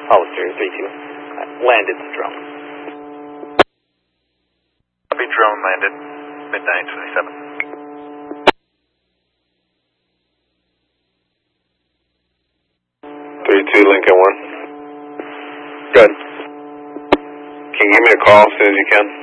Hollister 3-2. Landed the drone. Copy, drone landed. Midnight 27. 3-2 Lincoln 1. Good. Can you give me a call as soon as you can?